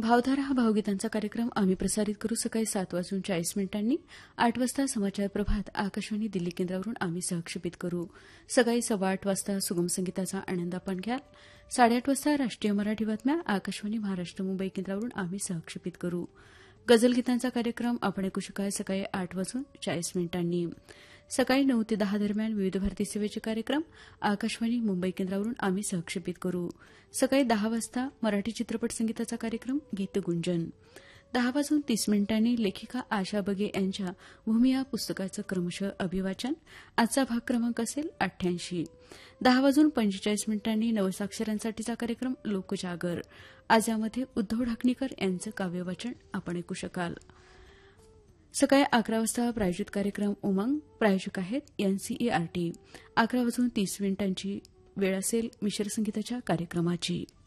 भावधारा हा भावगीतांचा कार्यक्रम आम्ही प्रसारित करू सकाळी 7:40 8 वाजता समाचार प्रभात आकाशवाणी दिल्ली केंद्रावरून आम्ही सहक्षेपित करू. सकाळी 8:15 वाजता सुगम संगीताचा आनंद आपण घ्याल. 8:30 वाजता राष्ट्रीय मराठी बातम्या आकाशवाणी महाराष्ट्र मुंबई केंद्रावरून आम्ही सहक्षेपित करू. गझलगीतांचा कार्यक्रम आपण ऐकू शकाल सकाळी 8:40 सकाळी 9 ते 10 दरम्यान विविध भारती सेवेचे कार्यक्रम आकाशवाणी मुंबई केंद्रावरून आम्ही सहक्षेपित करू. सकाळी 10 वाजता मराठी चित्रपट संगीताचा कार्यक्रम गीतगुंजन. 10:30 लेखिका आशा बगे यांच्या भूमी या पुस्तकाचं क्रमशः अभिवाचन. आजचा भाग क्रमांक असेल 88. 10:45 नवसाक्षरांसाठीचा कार्यक्रम लोकजागर. आज यामध्ये उद्धव ढाकणीकर यांचं काव्यवाचन आपण ऐकू शकाल. सकाळी 11 वाजता प्रायोजित कार्यक्रम उमंग. प्रायोजक आहेत एनसीईआरटी. 11:30 वेळ असेल मिश्र संगीताच्या कार्यक्रमाची.